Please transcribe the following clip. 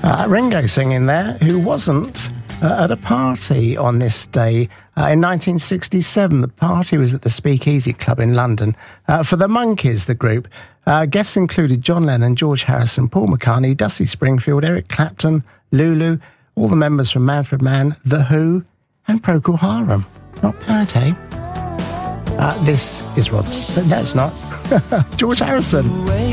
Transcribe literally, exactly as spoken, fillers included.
Uh, Ringo singing there, who wasn't uh, at a party on this day uh, in nineteen sixty-seven. The party was at the Speakeasy Club in London uh, for the Monkees, the group. Uh, guests included John Lennon, George Harrison, Paul McCartney, Dusty Springfield, Eric Clapton, Lulu, all the members from Manfred Mann, The Who, and Procol Harum. Not bad, eh? Uh, this is Rod's. No, it's not. George Harrison.